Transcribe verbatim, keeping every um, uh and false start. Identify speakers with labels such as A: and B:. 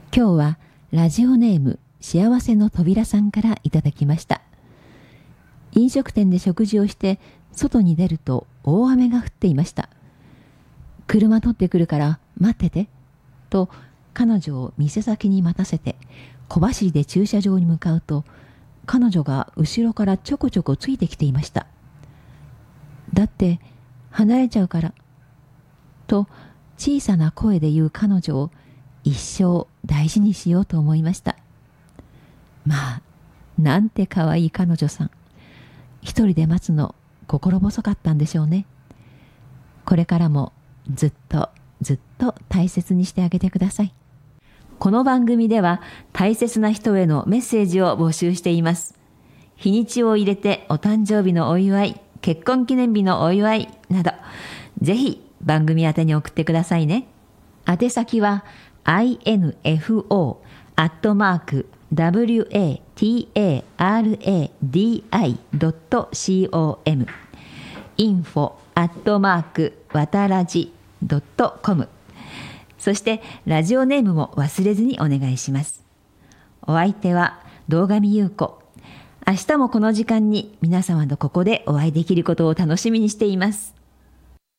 A: 今日はラジオネーム幸せの扉さんからいただきました。飲食店で食事をして外に出ると大雨が降っていました。車取ってくるから待っててと彼女を店先に待たせて小走りで駐車場に向かうと、彼女が後ろからちょこちょこついてきていました。だって離れちゃうからと小さな声で言う彼女を一生大事にしようと思いました。まあ、なんて可愛い彼女さん。一人で待つの心細かったんでしょうね。これからもずっとずっと大切にしてあげてください。この番組では大切な人へのメッセージを募集しています。日にちを入れてお誕生日のお祝い、結婚記念日のお祝いなど、ぜひ番組宛てに送ってくださいね。宛先はアイエヌエフオー アットマーク ダブリューエーティーエーアールエーディーアイ ドット コム インフォ アットマーク わたらじ ドット コム、 そしてラジオネームも忘れずにお願いします。お相手は堂上優子。明日もこの時間に皆様とここでお会いできることを楽しみにしています。